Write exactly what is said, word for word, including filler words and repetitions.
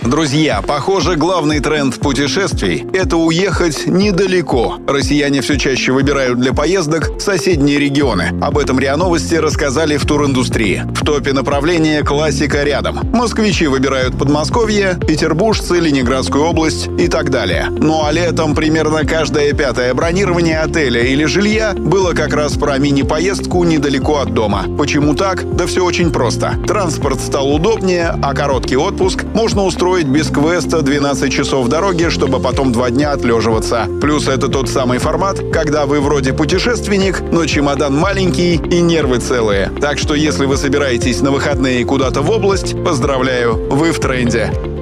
Друзья, похоже, главный тренд путешествий – это уехать недалеко. Россияне все чаще выбирают для поездок соседние регионы. Об этом РИА Новости рассказали в туриндустрии. В топе направления классика рядом. Москвичи выбирают Подмосковье, петербуржцы, Ленинградскую область и так далее. Ну а летом примерно каждое пятое бронирование отеля или жилья было как раз про мини-поездку недалеко от дома. Почему так? Да все очень просто. Транспорт стал удобнее, а короткий отпуск можно устроить без квеста двенадцать часов дороги, чтобы потом два дня отлеживаться. Плюс это тот самый формат, когда вы вроде путешественник, но чемодан маленький и нервы целые. Так что если вы собираетесь на выходные куда-то в область, поздравляю, вы в тренде.